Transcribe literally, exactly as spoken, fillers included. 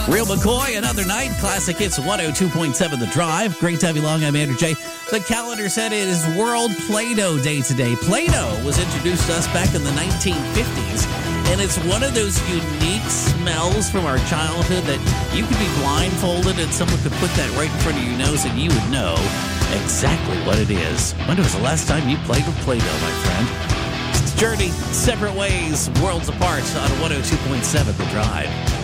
Real McCoy, Another Night, classic hits one oh two point seven The Drive. Great to have you along. I'm Andrew J. The calendar said it is World Play-Doh Day today. Play-Doh was introduced to us back in the nineteen fifties, and it's one of those unique smells from our childhood that you could be blindfolded and someone could put that right in front of your nose and you would know exactly what it is. When was the last time you played with Play-Doh, my friend? It's Journey, Separate Ways, Worlds Apart on one oh two point seven The Drive.